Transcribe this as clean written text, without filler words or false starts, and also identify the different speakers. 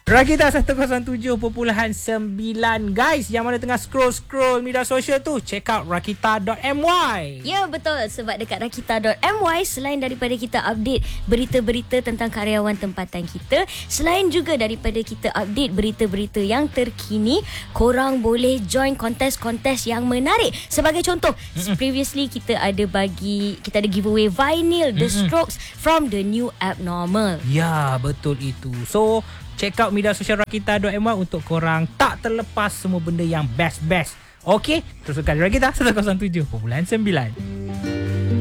Speaker 1: Rakita 107.9 guys, yang mana tengah scroll media sosial tu, check out rakita.my.
Speaker 2: Ya betul, sebab dekat rakita.my selain daripada kita update berita-berita tentang karyawan tempatan kita, selain juga daripada kita update berita-berita yang terkini, korang boleh join kontes-kontes yang menarik. Sebagai contoh, previously kita ada giveaway vinyl The Strokes from the New Abnormal.
Speaker 1: Ya, betul itu. So check out media sosial rakita.my untuk korang tak terlepas semua benda yang best. Okey, teruskan Rakita 107.9.